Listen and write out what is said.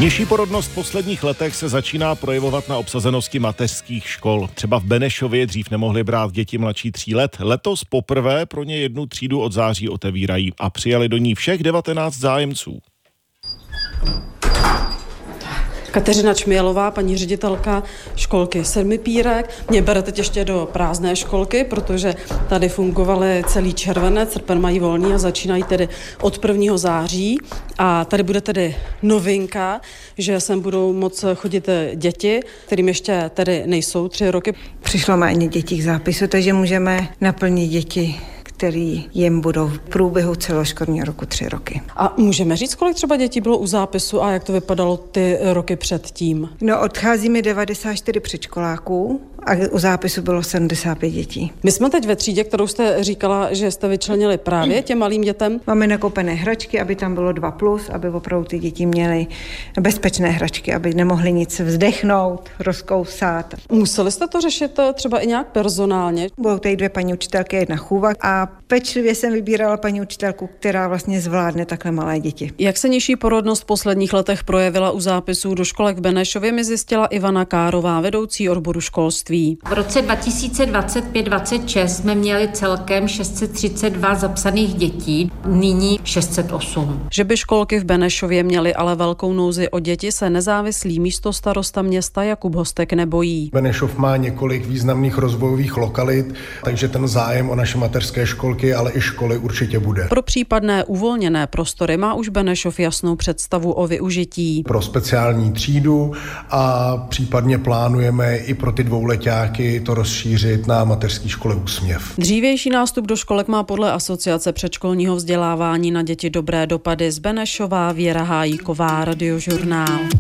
Nižší porodnost v posledních letech se začíná projevovat na obsazenosti mateřských škol. Třeba v Benešově dřív nemohli brát děti mladší 3 let. Letos poprvé pro ně jednu třídu od září otevírají a přijali do ní všech 19 zájemců. Kateřina Čmělová, paní ředitelka školky Sedmipírek, mě bere teď ještě do prázdné školky, protože tady fungovaly celý červenec, srpen mají volný a začínají tedy od 1. září. A tady bude tedy novinka, že sem budou moct chodit děti, kterým ještě tedy nejsou 3 roky. Přišlo méně dětí k zápisu, takže můžeme naplnit děti, který jim budou v průběhu celoškolního roku 3 roky. A můžeme říct, kolik třeba dětí bylo u zápisu a jak to vypadalo ty roky předtím? No, odcházíme 94 předškoláků a u zápisu bylo 75 dětí. My jsme teď ve třídě, kterou jste říkala, že jste vyčlenili právě těm malým dětem. Máme nakoupené hračky, aby tam bylo 2+, aby opravdu ty děti měly bezpečné hračky, aby nemohly nic vzdechnout, rozkousat. Museli jste to řešit třeba i nějak personálně? Budou tady 2 paní učitelky, 1 chůva a pečlivě jsem vybírala paní učitelku, která vlastně zvládne takhle malé děti. Jak se nižší porodnost v posledních letech projevila u zápisů do školek v Benešově, mi zjistila Ivana Kárová, vedoucí odboru školství. V roce 2025-26 jsme měli celkem 632 zapsaných dětí, nyní 608. Že by školky v Benešově měly ale velkou nouzi o děti, se nezávislý místostarosta města Jakub Hostek nebojí. Benešov má několik významných rozvojových lokalit, takže ten zájem o naše mateřské školky, ale i školy určitě bude. Pro případné uvolněné prostory má už Benešov jasnou představu o využití. Pro speciální třídu a případně plánujeme i pro ty dvouletáky to rozšířit na mateřské škole Úsměv. Dřívější nástup do školek má podle Asociace předškolního vzdělávání na děti dobré dopady. Z Benešova Věra Hájíková, Radiožurnál.